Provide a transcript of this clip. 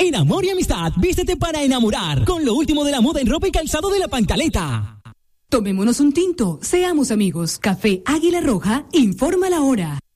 En Amor y Amistad, vístete para enamorar con lo último de la moda en ropa y calzado de La Pancaleta. Tomémonos un tinto, seamos amigos. Café Águila Roja informa la hora.